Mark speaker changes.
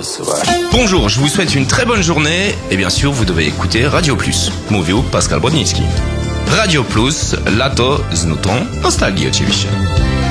Speaker 1: Bonjour, je vous souhaite une très bonne journée et bien sûr vous devez écouter Radio Plus. Mówił Pascal Brodnicki. Radio Plus, lato z nutą nostalgii oczywiście.